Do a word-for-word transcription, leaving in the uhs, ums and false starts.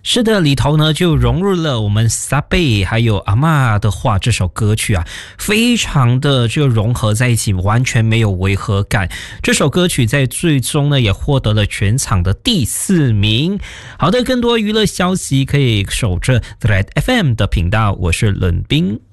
是的，里头呢就融入了我们撒贝还有阿嬷的话，这首歌曲啊，非常的就融合在一起，完全没有违和感。这首歌曲在最终呢也获得了全场的第四名。好的，更多娱乐消息可以守着 Thread F M 的频道，我是冷冰。